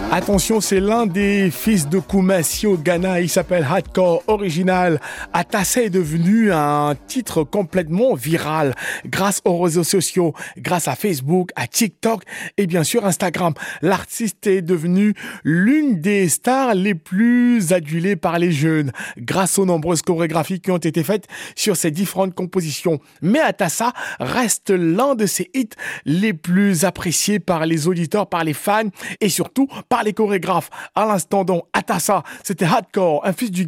Attention, c'est l'un des fils de Kumasi au Ghana. Il s'appelle Hardcore Original. Atassa est devenu un titre complètement viral grâce aux réseaux sociaux, grâce à Facebook, à TikTok et bien sûr Instagram. L'artiste est devenu l'une des stars les plus adulées par les jeunes grâce aux nombreuses chorégraphies qui ont été faites sur ses différentes compositions. Mais Atassa reste l'un de ses hits les plus appréciés par les auditeurs, par les fans et surtout par les chorégraphes. À l'instant donc, Atassa, c'était Hardcore, un fils du